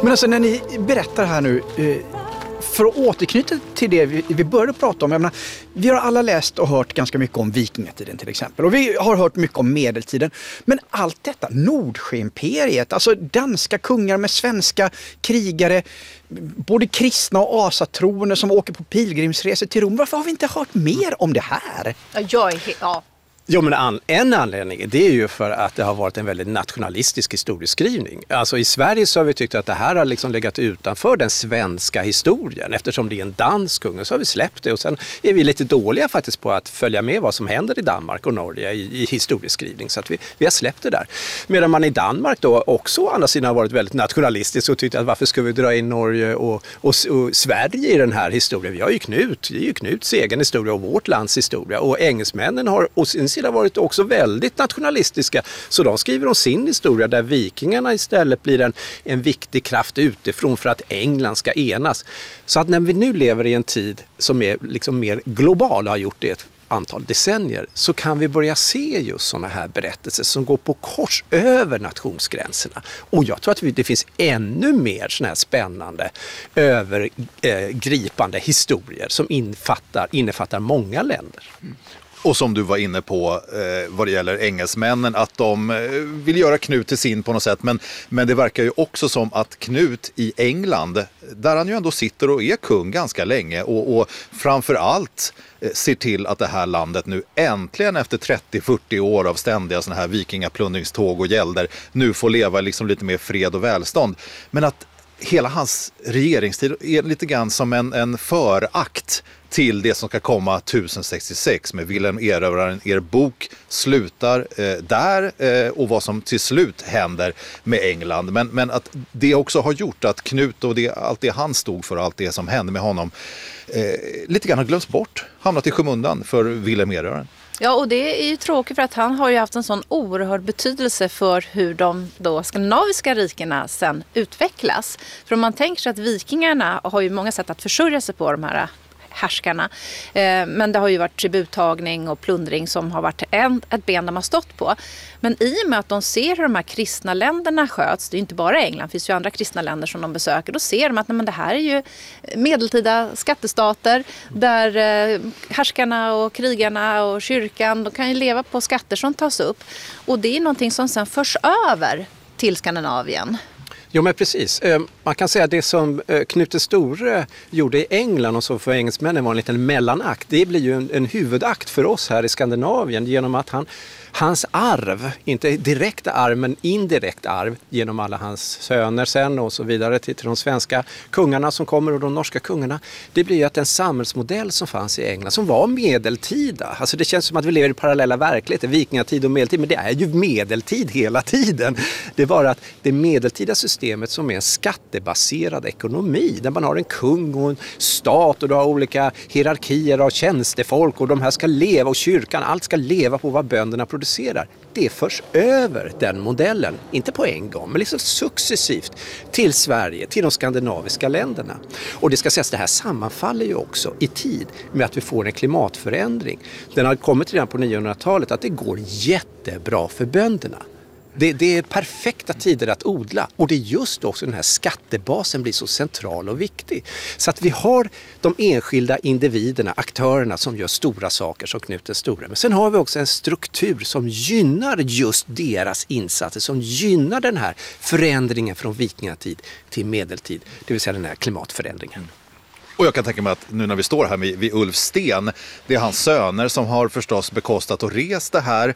Men alltså när ni berättar här nu, för att återknyta till det vi började prata om, jag menar, vi har alla läst och hört ganska mycket om vikingatiden till exempel. Och vi har hört mycket om medeltiden. Men allt detta, Nordsjöimperiet, alltså danska kungar med svenska krigare, både kristna och asatroende som åker på pilgrimsresor till Rom. Varför har vi inte hört mer om det här? Jo, men en anledning det är ju för att det har varit en väldigt nationalistisk historieskrivning. Alltså i Sverige så har vi tyckt att det här har liksom legat utanför den svenska historien. Eftersom det är en dansk kung så har vi släppt det. Och sen är vi lite dåliga faktiskt på att följa med vad som händer i Danmark och Norge i historieskrivning. Så att vi har släppt det där. Medan man i Danmark då också å andra sidan har varit väldigt nationalistisk och tyckt att varför ska vi dra in Norge och Sverige i den här historien? Vi har ju det är ju Knuts egen historia och vårt lands historia. Och engelsmännen har och sin sida varit också väldigt nationalistiska, så de skriver om sin historia där vikingarna istället blir en viktig kraft utifrån för att England ska enas. Så att när vi nu lever i en tid som är liksom mer global och har gjort det ett antal decennier, så kan vi börja se just sådana här berättelser som går på kors över nationsgränserna. Och jag tror att det finns ännu mer sådana här spännande, övergripande historier som innefattar många länder. Och som du var inne på vad det gäller engelsmännen, att de vill göra Knut till sin på något sätt. Men det verkar ju också som att Knut i England, där han ju ändå sitter och är kung ganska länge och framförallt ser till att det här landet nu äntligen efter 30-40 år av ständiga såna här vikingaplundringståg och gälder nu får leva liksom lite mer fred och välstånd. Men att hela hans regeringstid är lite grann som en förakt till det som ska komma 1066 med Wilhelm Erövraren. Er bok slutar där och vad som till slut händer med England. Men att det också har gjort att Knut och allt det han stod för, allt det som hände med honom lite grann har glömts bort, hamnat i skymundan för Wilhelm Erövraren. Ja, och det är ju tråkigt för att han har ju haft en sån oerhörd betydelse för hur de då skandinaviska rikena sen utvecklas. För om man tänker sig att vikingarna har ju många sätt att försörja sig på, de här härskarna. Men det har ju varit tributtagning och plundring som har varit ett ben de har stått på. Men i och med att de ser hur de här kristna länderna sköts, det är ju inte bara England, det finns ju andra kristna länder som de besöker, då ser de att men det här är ju medeltida skattestater där härskarna och krigarna och kyrkan, de kan ju leva på skatter som tas upp. Och det är någonting som sen förs över till Skandinavien. Jo, men precis. Man kan säga att det som Knut den store gjorde i England och så för engelsmännen var en liten mellanakt. Det blir ju en huvudakt för oss här i Skandinavien genom att hans arv, inte direkt arv men indirekt arv genom alla hans söner sen och så vidare till de svenska kungarna som kommer och de norska kungarna. Det blir ju att den samhällsmodell som fanns i England som var medeltida. Alltså det känns som att vi lever i parallella verkligheter, vikingatid och medeltid, men det är ju medeltid hela tiden. Det är bara att det medeltida systemet som är en skattebaserad ekonomi där man har en kung och en stat och du har olika hierarkier av tjänstefolk och de här ska leva och kyrkan, allt ska leva på vad bönderna producerar. Det förs över den modellen, inte på en gång men liksom successivt till Sverige, till de skandinaviska länderna. Och det ska sägas, det här sammanfaller ju också i tid med att vi får en klimatförändring. Den har kommit redan på 900-talet att det går jättebra för bönderna. Det är perfekta tider att odla och det är just också den här skattebasen blir så central och viktig. Så att vi har de enskilda individerna, aktörerna som gör stora saker som Knut den store. Men sen har vi också en struktur som gynnar just deras insatser, som gynnar den här förändringen från vikingatid till medeltid, det vill säga den här klimatförändringen. Och jag kan tänka mig att nu när vi står här vid Ulf Sten, det är hans söner som har förstås bekostat och rest det här.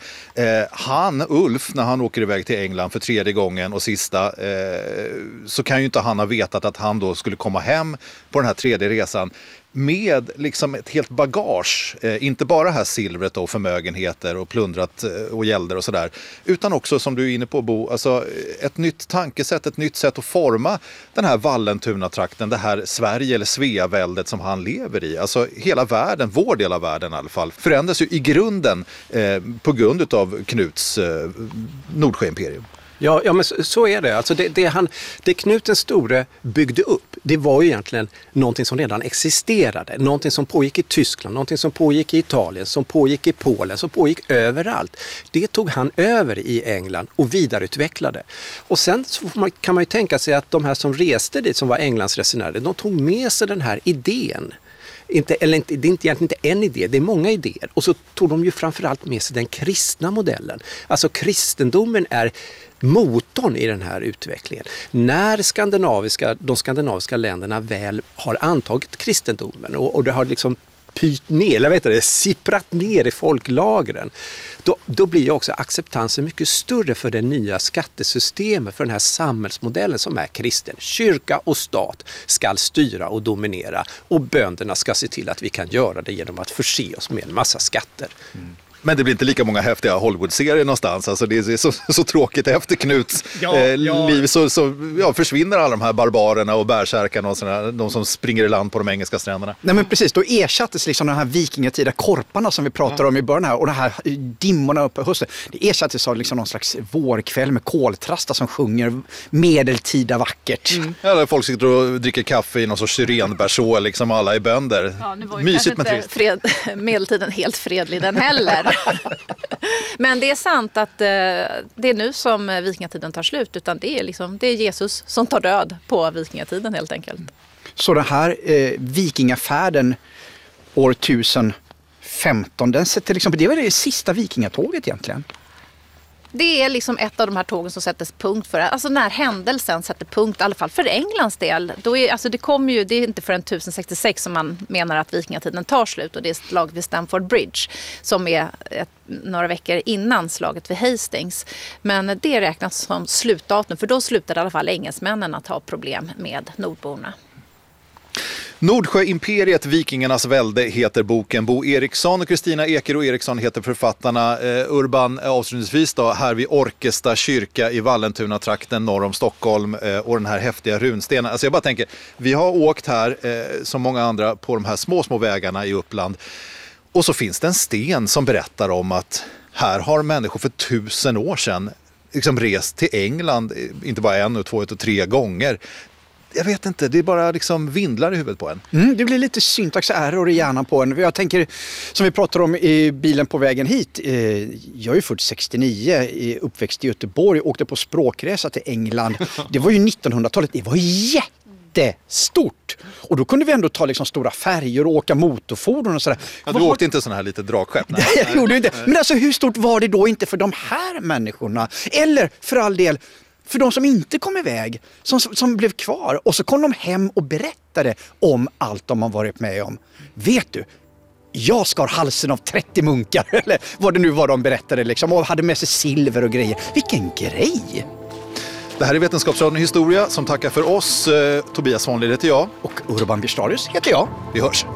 Ulf, när han åker iväg till England för tredje gången och sista, så kan ju inte han ha vetat att han då skulle komma hem på den här tredje resan med liksom ett helt bagage, inte bara här silvret och förmögenheter och plundrat och gälder och sådär, utan också som du är inne på Bo, alltså ett nytt tankesätt, ett nytt sätt att forma den här Vallentuna-trakten, det här Sverige eller Sveaväldet som han lever i. Alltså hela världen, vår del av världen i alla fall, förändras ju i grunden på grund av Knuts Nordsjöimperium. Ja, men så är det. Alltså det Knut den store byggde upp, det var ju egentligen någonting som redan existerade. Någonting som pågick i Tyskland, någonting som pågick i Italien, som pågick i Polen, som pågick överallt. Det tog han över i England och vidareutvecklade. Och sen så kan man ju tänka sig att de här som reste dit, som var Englands resenärer, de tog med sig den här idén. Det är egentligen inte en idé, det är många idéer. Och så tog de ju framförallt med sig den kristna modellen. Alltså kristendomen är motorn i den här utvecklingen. När de skandinaviska länderna väl har antagit kristendomen och det har liksom sipprat ner i folklagren, då blir ju också acceptansen mycket större för det nya skattesystemet, för den här samhällsmodellen som är kristen. Kyrka och stat ska styra och dominera, och bönderna ska se till att vi kan göra det genom att förse oss med en massa skatter. Men det blir inte lika många häftiga Hollywood-serier någonstans. Alltså det är så tråkigt. Efter Knuts liv så försvinner alla de här barbarerna och bärsärkarna och sådana, de som springer i land på de engelska stränderna. Nej, men precis, då ersattes liksom den här vikingatida korparna som vi pratade om i början här, och de här dimmorna uppe i hösten. Det ersattes av liksom någon slags vårkväll med koltrasta som sjunger medeltida vackert. Eller folk sitter och dricker kaffe i någon sorts syrenbärså, liksom alla är bönder. Ja, nu var ju mysigt men trist. Medeltiden helt fredlig den heller. Men det är sant att det är nu som vikingatiden tar slut, utan det är Jesus som tar död på vikingatiden helt enkelt. Så den här vikingafärden år 1015, det var det sista vikingatåget egentligen. Det är liksom ett av de här tågen som sätter punkt för det. Alltså när händelsen sätter punkt, i alla fall för Englands del. Då är, det är inte förrän 1066 som man menar att vikingatiden tar slut. Och det är slaget vid Stamford Bridge som är några veckor innan slaget vid Hastings. Men det räknas som slutdatum, för då slutade i alla fall engelsmännen att ha problem med nordborna. Nordsjöimperiet, vikingarnas välde heter boken. Bo Eriksson och Kristina Eker och Eriksson heter författarna. Urban, avslutningsvis då, här vid Orkesta kyrka i Vallentuna-trakten norr om Stockholm, och den här häftiga runstenen. Alltså jag bara tänker, vi har åkt här som många andra på de här små vägarna i Uppland. Och så finns det en sten som berättar om att här har människor för 1000 år sedan liksom rest till England, inte bara 1, 2 och 3 gånger. Jag vet inte, det är bara liksom vindlar i huvudet på en. Det blir lite syntaxerror i hjärnan på en. Jag tänker, som vi pratade om i bilen på vägen hit, jag är född 69, uppväxt i Göteborg, åkte på språkresa till England. Det var ju 1900-talet, det var jättestort. Och då kunde vi ändå ta liksom stora färger och åka motorfordon och sådär. Ja, du åkte inte sådana här lite dragskepp? Nej, jag gjorde inte. Men alltså hur stort var det då inte för de här människorna? Eller för all del för de som inte kom iväg, som blev kvar. Och så kom de hem och berättade om allt de har varit med om. Vet du, jag skar halsen av 30 munkar, eller vad det nu var de berättade liksom, och hade med sig silver och grejer. Vilken grej! Det här är Vetenskapsradion Historia som tackar för oss. Tobias Svanlid heter jag. Och Urban Bistarius heter jag. Vi hörs.